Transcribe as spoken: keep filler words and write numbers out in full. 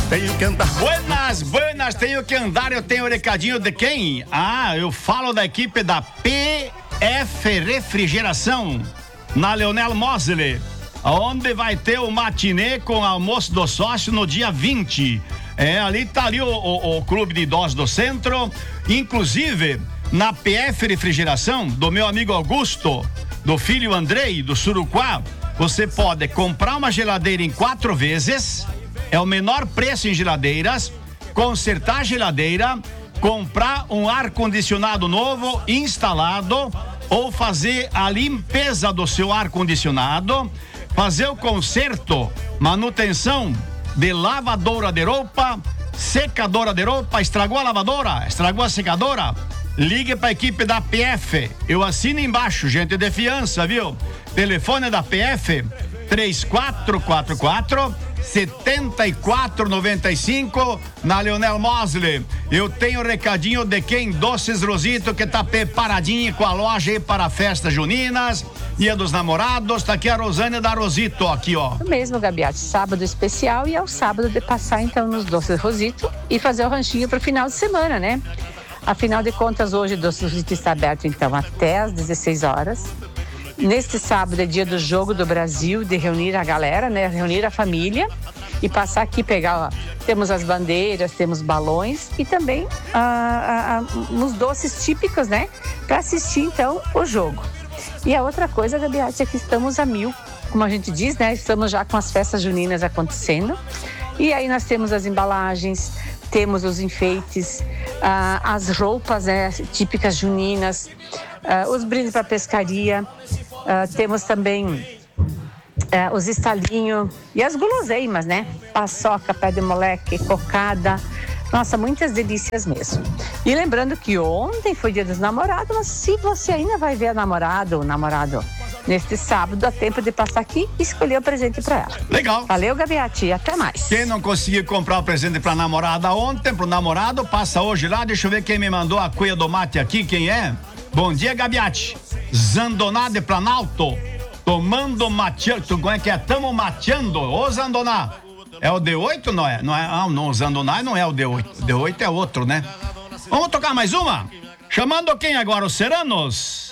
tenho que andar. Buenas, buenas, tenho que andar, eu tenho o recadinho de quem? Ah, eu falo da equipe da P F Refrigeração, na Leonel Mosley, onde vai ter o matinê com almoço do sócio no dia vinte. É, ali tá ali o, o, o Clube de Idosos do Centro, inclusive na P F Refrigeração, do meu amigo Augusto, do filho Andrei, do Suruquá, você pode comprar uma geladeira em quatro vezes, é o menor preço em geladeiras, consertar a geladeira, comprar um ar-condicionado novo instalado ou fazer a limpeza do seu ar-condicionado, fazer o conserto, manutenção de lavadora de roupa, secadora de roupa, estragou a lavadora, estragou a secadora, ligue para a equipe da P F, eu assino embaixo, gente de fiança, viu? Telefone da P F, três quatro quatro quatro, sete quatro nove cinco, na Leonel Mosley. Eu tenho recadinho de quem? Doces Rosito, que tá preparadinho com a loja aí para festas juninas, Dia dos Namorados. Tá aqui a Rosânia da Rosito, aqui, ó. O mesmo, Gabiati, sábado especial, e é o sábado de passar então nos Doces Rosito e fazer o ranchinho pro final de semana, né? Afinal de contas, hoje o Doces Rosito está aberto então até às dezesseis horas. Neste sábado é dia do Jogo do Brasil, de reunir a galera, né? Reunir a família e passar aqui, pegar, ó, temos as bandeiras, temos balões e também ah, ah, uns doces típicos, né? Para assistir então o jogo. E a outra coisa, Gabiati, é que estamos a mil, como a gente diz, né? Estamos já com as festas juninas acontecendo. E aí nós temos as embalagens, temos os enfeites, ah, as roupas, né, típicas juninas, ah, os brindes para pescaria, ah, temos também ah, os estalinhos e as guloseimas, né? Paçoca, pé de moleque, cocada. Nossa, muitas delícias mesmo. E lembrando que ontem foi dia dos namorados, mas se você ainda vai ver a namorada ou namorado neste sábado, dá tempo de passar aqui e escolher o presente para ela. Legal. Valeu, Gabiati, até mais. Quem não conseguiu comprar o presente pra namorada ontem, pro namorado, passa hoje lá. Deixa eu ver quem me mandou a cuia do mate aqui, quem é? Bom dia, Gabiati. Zandoná de Planalto, tomando mateando, como é que é? Tamo mateando, ô Zandoná. É o D oito, não é? Não é, ah, não, o Zandoná não é o D oito, D oito é outro, né? Vamos tocar mais uma? Chamando quem agora, os Seranos?